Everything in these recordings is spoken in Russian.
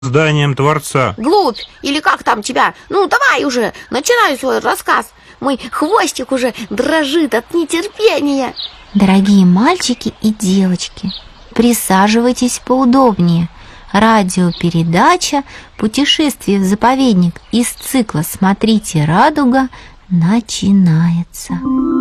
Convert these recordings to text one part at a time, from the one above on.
созданием Творца. Глупь, или как там тебя? Ну, давай уже, начинай свой рассказ. Мой хвостик уже дрожит от нетерпения. Дорогие мальчики и девочки, присаживайтесь поудобнее. Радиопередача «Путешествие в заповедник» из цикла «Смотрите, радуга» начинается.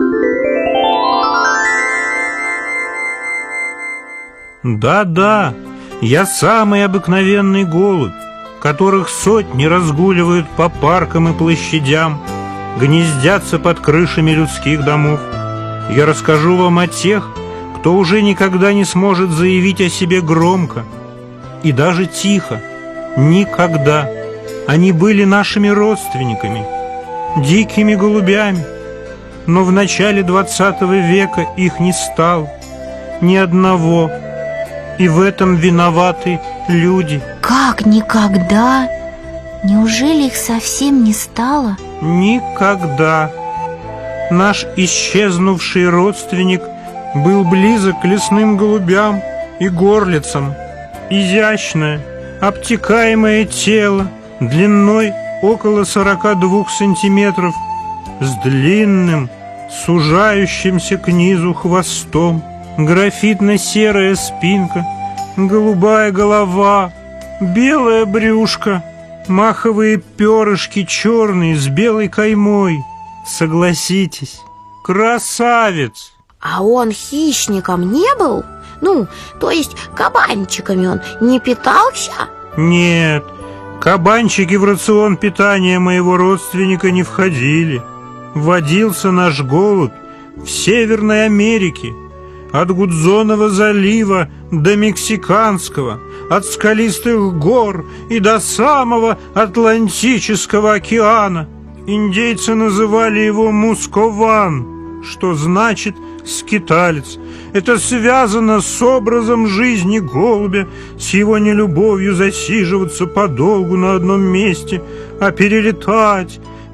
Да-да, я самый обыкновенный голубь, которых сотни разгуливают по паркам и площадям, гнездятся под крышами людских домов. Я расскажу вам о тех, кто уже никогда не сможет заявить о себе громко и даже тихо. Никогда. Они были нашими родственниками, дикими голубями, но в начале 20 века их не стало, ни одного, и в этом виноваты люди. Как никогда? Неужели их совсем не стало? Никогда. Наш исчезнувший родственник был близок к лесным голубям и горлицам. Изящное, обтекаемое тело, длиной около 42 сантиметров, с длинным, сужающимся к низу хвостом, графитно-серая спинка, голубая голова, белое брюшко, маховые перышки черные с белой каймой. Согласитесь, красавец! А он хищником не был? Ну, то есть кабанчиками он не питался? Нет, кабанчики в рацион питания моего родственника не входили. Водился наш голубь в Северной Америке, от Гудзонова залива до Мексиканского, от скалистых гор и до самого Атлантического океана. Индейцы называли его мускован, что значит скиталец. Это связано с образом жизни голубя, с его нелюбовью засиживаться подолгу на одном месте, а перелетать,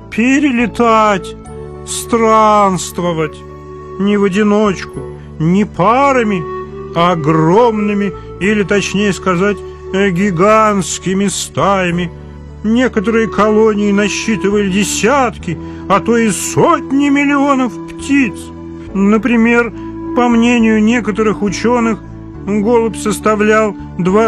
странствовать. Не в одиночку, не парами, а огромными, или точнее сказать, гигантскими стаями. Некоторые колонии насчитывали десятки, а то и сотни миллионов птиц. Например, по мнению некоторых ученых, голубь составлял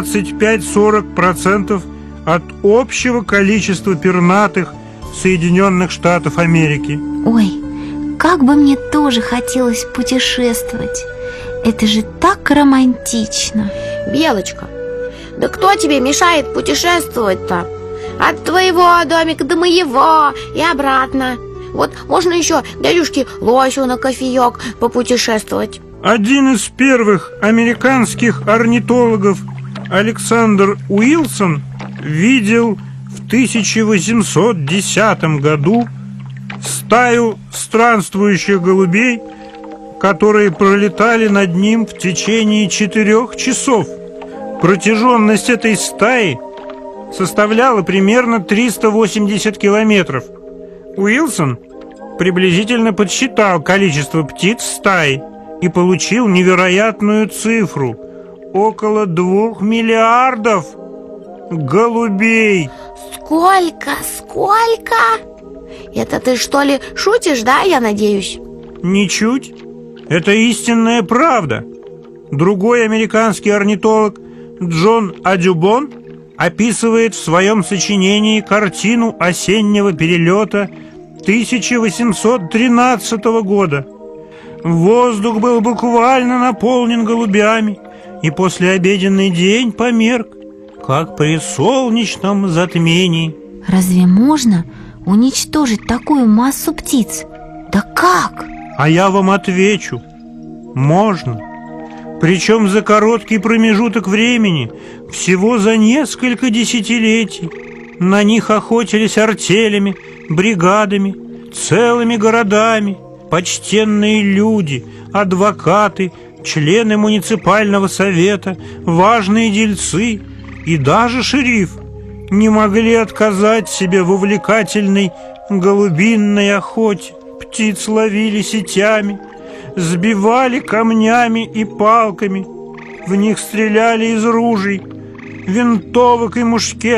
25-40% от общего количества пернатых Соединенных Штатов Америки. Ой, как бы мне тоже хотелось путешествовать. Это же так романтично. Белочка, да кто тебе мешает путешествовать-то? От твоего домика до моего и обратно. Вот можно еще дядюшке Лосю на кофеек попутешествовать. Один из первых американских орнитологов, Александр Уилсон, видел в 1810 году стаю странствующих голубей, которые пролетали над ним в течение 4 часов. Протяженность этой стаи составляла примерно 380 километров. Уилсон приблизительно подсчитал количество птиц стаи и получил невероятную цифру – около 2 миллиардов голубей. Сколько? Это ты что ли шутишь, да, я надеюсь? Ничуть. Это истинная правда. Другой американский орнитолог Джон Адюбон описывает в своем сочинении картину осеннего перелета 1813 года. Воздух был буквально наполнен голубями, и послеобеденный день померк, как при солнечном затмении. Разве можно уничтожить такую массу птиц? Да как? А я вам отвечу: можно. Причем за короткий промежуток времени, всего за несколько десятилетий. На них охотились артелями, бригадами, целыми городами, почтенные люди, адвокаты, члены муниципального совета, важные дельцы и даже шериф не могли отказать себе в увлекательной голубиной охоте. Птиц ловили сетями, сбивали камнями и палками, в них стреляли из ружей, винтовок и мушкетов.